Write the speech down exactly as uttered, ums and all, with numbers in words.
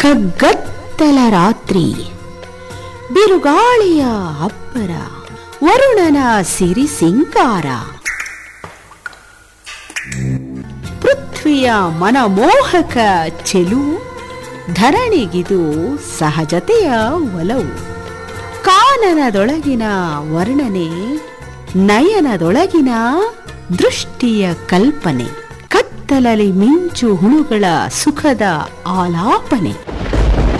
ಕಗ್ಗತ್ತಲ ರಾತ್ರಿ, ಬಿರುಗಾಳಿಯ ಅಬ್ಬರ, ವರುಣನ ಸಿರಿ ಸಿಂಗಾರ, ಪೃಥ್ವಿಯ ಮನಮೋಹಕ ಚೆಲುವು, ಧರಣಿಗಿದು ಸಹಜತೆಯ ಒಲವು. ಕಾನನದೊಳಗಿನ ವರ್ಣನೆ, ನಯನದೊಳಗಿನ ದೃಷ್ಟಿಯ ಕಲ್ಪನೆ, ಕತ್ತಲಲ್ಲಿ ಮಿಂಚು ಹುಳುಗಳ ಸುಖದ ಆಲಾಪನೆ.